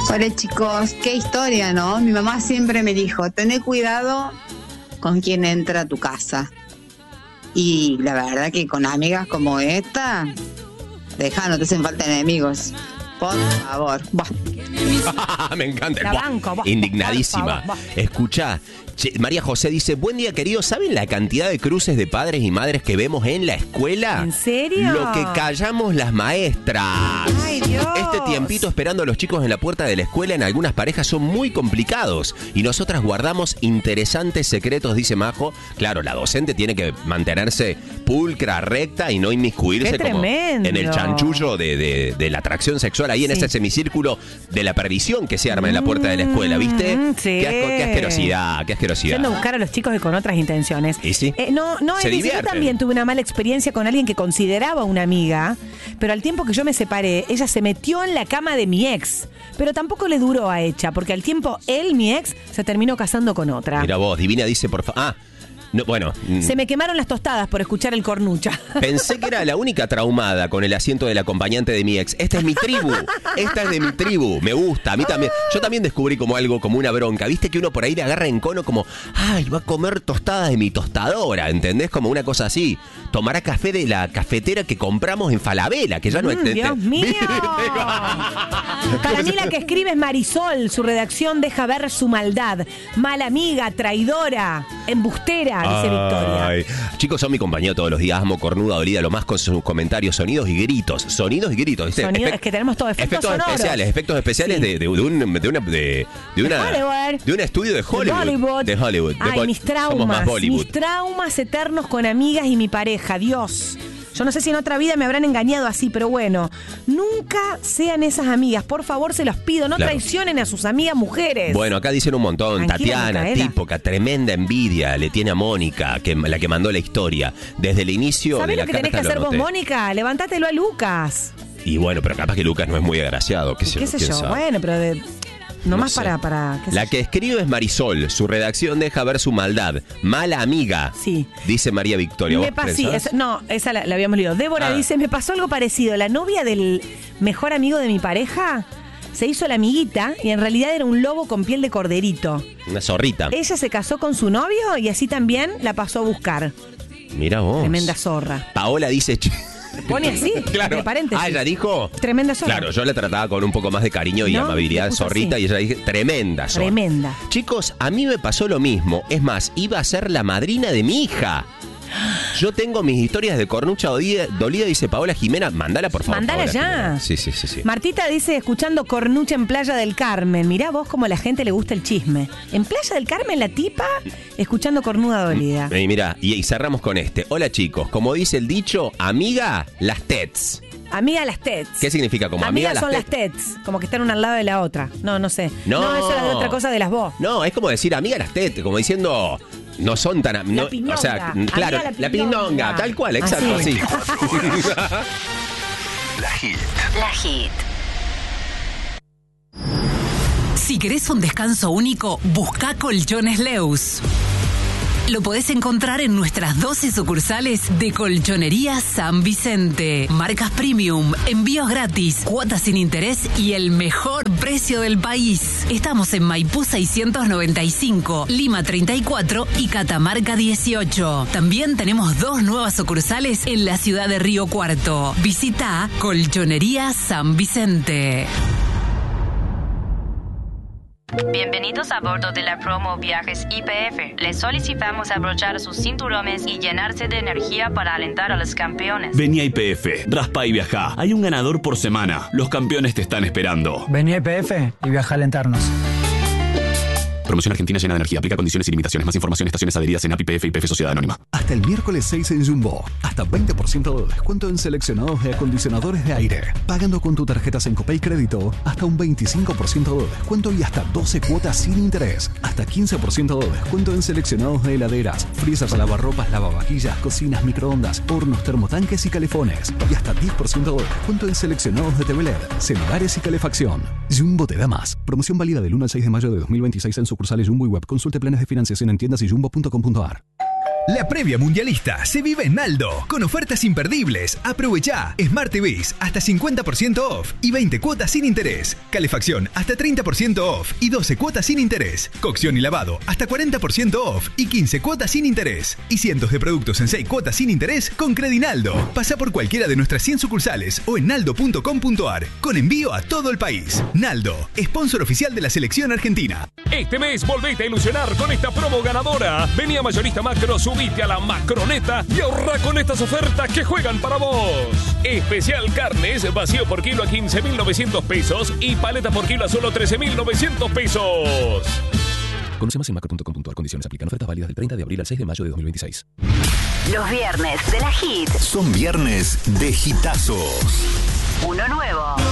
Hola chicos, qué historia, ¿no? Mi mamá siempre me dijo, tené cuidado con quien entra a tu casa. Y la verdad que con amigas como esta, no te hacen falta enemigos. Por favor. Me encanta. La banco, indignadísima. Escuchá, María José dice, buen día querido, ¿saben la cantidad de cruces de padres y madres que vemos en la escuela? ¿En serio? Lo que callamos las maestras. Ay, Dios. Este tiempito esperando a los chicos en la puerta de la escuela en algunas parejas son muy complicados y nosotras guardamos interesantes secretos, dice Majo. Claro, la docente tiene que mantenerse pulcra, recta y no inmiscuirse como en el chanchullo de la atracción sexual ahí en ese semicírculo de la perdición que se arma en la puerta de la escuela, ¿viste? Sí. Qué asquerosidad, qué asquerosidad. Yendo a buscar a los chicos con otras intenciones. ¿Y sí? Yo también tuve una mala experiencia con alguien que consideraba una amiga, pero al tiempo que yo me separé, ella se metió en la cama de mi ex. Pero tampoco le duró a ella, porque al tiempo mi ex, se terminó casando con otra. Mira vos, Divina dice, por favor... No, bueno. Se me quemaron las tostadas por escuchar el cornucha. Pensé que era la única traumada con el asiento del acompañante de mi ex. Esta es mi tribu. Esta es de mi tribu. Me gusta. A mí también. Yo también descubrí como algo, como una bronca. Viste que uno por ahí le agarra en cono como, ay, va a comer tostadas de mi tostadora. ¿Entendés? Como una cosa así. Tomará café de la cafetera que compramos en Falabella, que ya no existe. ¡Dios mío! Para mí la que escribe es Marisol. Su redacción deja ver su maldad. Mala amiga, traidora, embustera. Dice Victoria. Ay. Chicos, son mi compañero todos los días. Amo cornuda, dolida, lo más con sus comentarios, sonidos y gritos. Sonidos y gritos. ¿Viste? Es que tenemos todo efectos especiales sí. de un estudio de Hollywood. De Hollywood. Ay, mis traumas eternos con amigas y mi pareja. Dios. Yo no sé si en otra vida me habrán engañado así, pero bueno, nunca sean esas amigas. Por favor, se los pido, no traicionen a sus amigas mujeres. Bueno, acá dicen un montón. Tranquila, Tatiana, Micaela. típica, tremenda envidia le tiene a Mónica, la que mandó la historia. Desde el inicio de la carta. ¿Sabés lo que tenés que hacer vos, Mónica? Levantátelo a Lucas. Y bueno, pero capaz que Lucas no es muy agraciado. ¿Qué sé yo? Sabe? Bueno, pero nomás no sé. para la que escribe es Marisol. Su redacción deja ver su maldad. Mala amiga. Sí. Dice María Victoria. Esa la habíamos leído. Débora dice, me pasó algo parecido. La novia del mejor amigo de mi pareja se hizo la amiguita y en realidad era un lobo con piel de corderito. Una zorrita. Ella se casó con su novio y así también la pasó a buscar. Mira vos. Tremenda zorra. Paola dice... Pone así, claro. entre paréntesis. Ella dijo... Tremenda zorra. Claro, yo la trataba con un poco más de cariño y amabilidad, zorrita, así. Y ella dije, tremenda zorra. Tremenda. Chicos, a mí me pasó lo mismo. Es más, iba a ser la madrina de mi hija. Yo tengo mis historias de cornucha dolida, dice Paola Jimena. Mándala, por favor. Mándala ya. Jimena. Sí. Martita dice, escuchando cornucha en Playa del Carmen. Mirá vos cómo a la gente le gusta el chisme. En Playa del Carmen, la tipa, escuchando cornuda dolida. Y mirá, y cerramos con este. Hola, chicos. Como dice el dicho, amiga, las tets. Amiga las tets. ¿Qué significa como amiga las son tets? las tets, como que están una al lado de la otra. No sé. No, eso es otra cosa de las vos. No, es como decir amiga las tets, como diciendo... No son tan... No, pinonga. O sea, claro, Amiga, la pinonga, tal cual, exacto, así. sí. La Hit. Si querés un descanso único, busca Colchones Leus. Lo podés encontrar en nuestras 12 sucursales de Colchonería San Vicente. Marcas premium, envíos gratis, cuotas sin interés y el mejor precio del país. Estamos en Maipú 695, Lima 34 y Catamarca 18. También tenemos 2 nuevas sucursales en la ciudad de Río Cuarto. Visita Colchonería San Vicente. Bienvenidos a bordo de la promo Viajes YPF. Les solicitamos abrochar sus cinturones y llenarse de energía para alentar a los campeones. Vení a YPF, raspa y viajá. Hay un ganador por semana. Los campeones te están esperando. Vení a YPF y viaja a alentarnos. Promoción Argentina llena de energía. Aplica condiciones y limitaciones. Más información en estaciones adheridas en API, YPF y YPF Sociedad Anónima. Hasta el miércoles 6 en Jumbo. Hasta 20% de descuento en seleccionados de acondicionadores de aire. Pagando con tu tarjeta Sencopay Crédito, hasta un 25% de descuento y hasta 12 cuotas sin interés. Hasta 15% de descuento en seleccionados de heladeras, freezers, lavarropas, lavavajillas, cocinas, microondas, hornos, termotanques y calefones. Y hasta 10% de descuento en seleccionados de TV LED, celulares y calefacción. Jumbo te da más. Promoción válida del 1 al 6 de mayo de 2026 en sucursales Jumbo y web. Consulte planes de financiación en tiendas y jumbo.com.ar. La previa mundialista se vive en Naldo, con ofertas imperdibles. Aprovechá Smart TVs hasta 50% off y 20 cuotas sin interés. Calefacción hasta 30% off y 12 cuotas sin interés. Cocción y lavado hasta 40% off y 15 cuotas sin interés. Y cientos de productos en 6 cuotas sin interés con Credinaldo. Pasa por cualquiera de nuestras 100 sucursales o en naldo.com.ar, con envío a todo el país. Naldo, sponsor oficial de la selección argentina. Este mes volvete a ilusionar con esta promo ganadora. Vení a Mayorista Macro, subite a la Macroneta y ahorra con estas ofertas que juegan para vos. Especial carnes, vacío por kilo a 15.900 pesos y paleta por kilo a solo 13.900 pesos. Conoce más en macro.com.ar. Condiciones aplican. Ofertas válidas del 30 de abril al 6 de mayo de 2026. Los viernes de la Hit. Son viernes de hitazos. Uno nuevo.